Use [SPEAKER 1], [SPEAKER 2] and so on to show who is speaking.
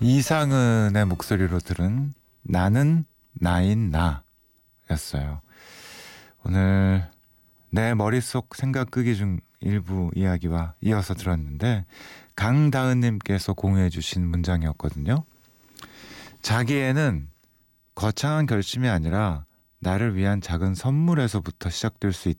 [SPEAKER 1] 이상은의 목소리로 들은 나는 나인 나였어요. 오늘 내 머릿속 생각 끄기 중 일부 이야기와 이어서 들었는데 강다은님께서 공유해 주신 문장이었거든요. 자기애는 거창한 결심이 아니라 나를 위한 작은 선물에서부터 시작될 수